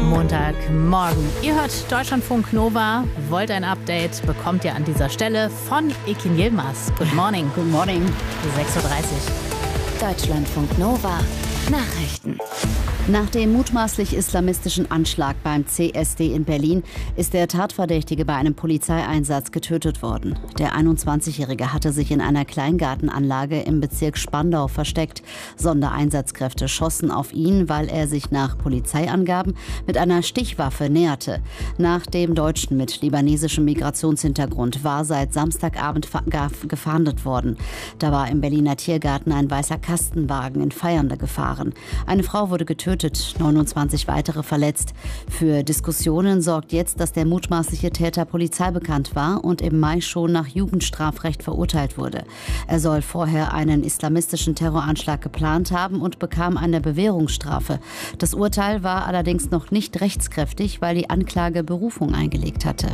Montagmorgen. Ihr hört Deutschlandfunk Nova. Wollt ein Update? Bekommt ihr an dieser Stelle von Ekin Yilmaz. Good morning. Good morning. 6:30 Uhr. Deutschlandfunk Nova. Nachrichten. Nach dem mutmaßlich islamistischen Anschlag beim CSD in Berlin ist der Tatverdächtige bei einem Polizeieinsatz getötet worden. Der 21-Jährige hatte sich in einer Kleingartenanlage im Bezirk Spandau versteckt. Sondereinsatzkräfte schossen auf ihn, weil er sich nach Polizeiangaben mit einer Stichwaffe näherte. Nach dem Deutschen mit libanesischem Migrationshintergrund war seit Samstagabend gefahndet worden. Da war im Berliner Tiergarten ein weißer Kastenwagen in Feiernde gefahren. Eine Frau wurde getötet, 29 weitere verletzt. Für Diskussionen sorgt jetzt, dass der mutmaßliche Täter polizeibekannt war und im Mai schon nach Jugendstrafrecht verurteilt wurde. Er soll vorher einen islamistischen Terroranschlag geplant haben und bekam eine Bewährungsstrafe. Das Urteil war allerdings noch nicht rechtskräftig, weil die Anklage Berufung eingelegt hatte.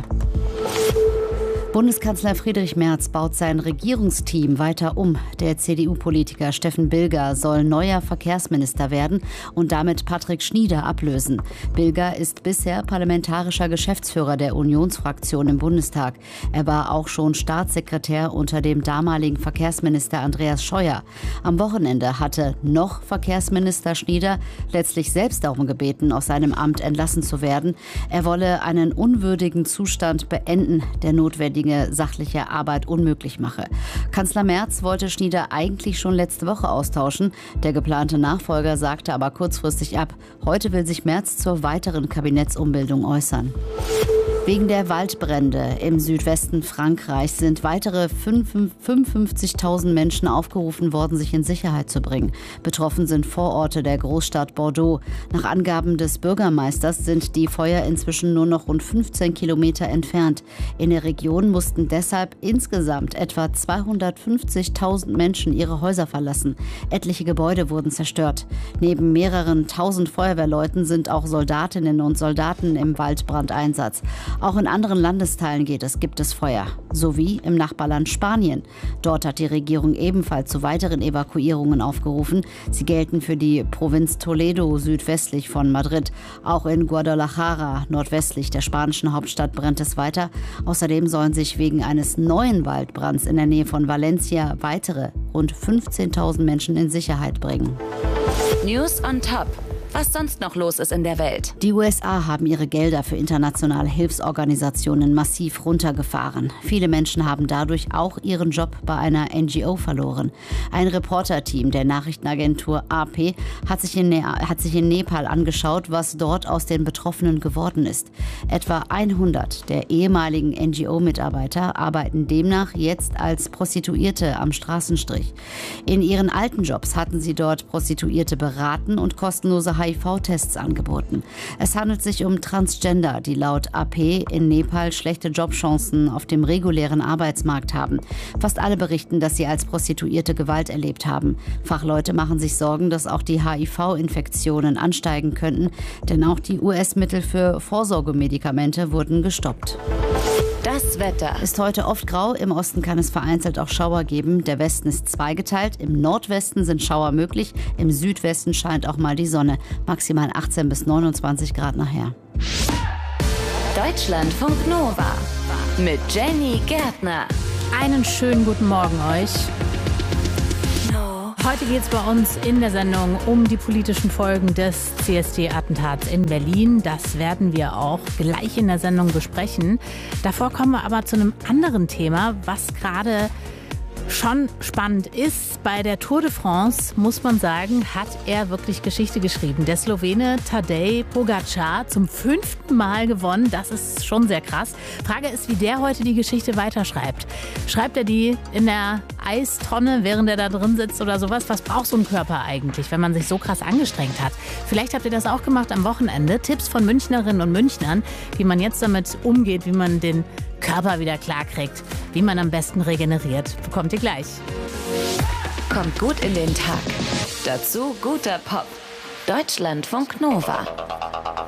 Bundeskanzler Friedrich Merz baut sein Regierungsteam weiter um. Der CDU-Politiker Steffen Bilger soll neuer Verkehrsminister werden und damit Patrick Schnieder ablösen. Bilger ist bisher parlamentarischer Geschäftsführer der Unionsfraktion im Bundestag. Er war auch schon Staatssekretär unter dem damaligen Verkehrsminister Andreas Scheuer. Am Wochenende hatte noch Verkehrsminister Schnieder letztlich selbst darum gebeten, aus seinem Amt entlassen zu werden. Er wolle einen unwürdigen Zustand beenden, der notwendige sachliche Arbeit unmöglich mache. Kanzler Merz wollte Schnieder eigentlich schon letzte Woche austauschen. Der geplante Nachfolger sagte aber kurzfristig ab. Heute will sich Merz zur weiteren Kabinettsumbildung äußern. Wegen der Waldbrände im Südwesten Frankreichs sind weitere 55.000 Menschen aufgerufen worden, sich in Sicherheit zu bringen. Betroffen sind Vororte der Großstadt Bordeaux. Nach Angaben des Bürgermeisters sind die Feuer inzwischen nur noch rund 15 Kilometer entfernt. In der Region mussten deshalb insgesamt etwa 250.000 Menschen ihre Häuser verlassen. Etliche Gebäude wurden zerstört. Neben mehreren tausend Feuerwehrleuten sind auch Soldatinnen und Soldaten im Waldbrandeinsatz. Auch in anderen Landesteilen gibt es Feuer, sowie im Nachbarland Spanien. Dort hat die Regierung ebenfalls zu weiteren Evakuierungen aufgerufen. Sie gelten für die Provinz Toledo südwestlich von Madrid. Auch in Guadalajara, nordwestlich der spanischen Hauptstadt, brennt es weiter. Außerdem sollen sich wegen eines neuen Waldbrands in der Nähe von Valencia weitere rund 15.000 Menschen in Sicherheit bringen. News on Top. Was sonst noch los ist in der Welt. Die USA haben ihre Gelder für internationale Hilfsorganisationen massiv runtergefahren. Viele Menschen haben dadurch auch ihren Job bei einer NGO verloren. Ein Reporterteam der Nachrichtenagentur AP hat sich in Nepal angeschaut, was dort aus den Betroffenen geworden ist. Etwa 100 der ehemaligen NGO-Mitarbeiter arbeiten demnach jetzt als Prostituierte am Straßenstrich. In ihren alten Jobs hatten sie dort Prostituierte beraten und kostenlose HIV-Tests angeboten. Es handelt sich um Transgender, die laut AP in Nepal schlechte Jobchancen auf dem regulären Arbeitsmarkt haben. Fast alle berichten, dass sie als Prostituierte Gewalt erlebt haben. Fachleute machen sich Sorgen, dass auch die HIV-Infektionen ansteigen könnten, denn auch die US-Mittel für Vorsorgemedikamente wurden gestoppt. Das Wetter ist heute oft grau. Im Osten kann es vereinzelt auch Schauer geben. Der Westen ist zweigeteilt. Im Nordwesten sind Schauer möglich. Im Südwesten scheint auch mal die Sonne. Maximal 18 bis 29 Grad nachher. Deutschlandfunk Nova mit Jenny Gärtner. Einen schönen guten Morgen euch. Heute geht es bei uns in der Sendung um die politischen Folgen des CSD-Attentats in Berlin. Das werden wir auch gleich in der Sendung besprechen. Davor kommen wir aber zu einem anderen Thema, was gerade schon spannend ist. Bei der Tour de France, muss man sagen, hat er wirklich Geschichte geschrieben. Der Slowene Tadej Pogačar zum 5. Mal gewonnen. Das ist schon sehr krass. Frage ist, wie der heute die Geschichte weiterschreibt. Schreibt er die in der Eistonne, während er da drin sitzt oder sowas? Was braucht so ein Körper eigentlich, wenn man sich so krass angestrengt hat? Vielleicht habt ihr das auch gemacht am Wochenende. Tipps von Münchnerinnen und Münchnern, wie man jetzt damit umgeht, wie man den Körper wieder klarkriegt, wie man am besten regeneriert. Bekommt ihr gleich. Kommt gut in den Tag. Dazu guter Pop. Deutschlandfunk Nova.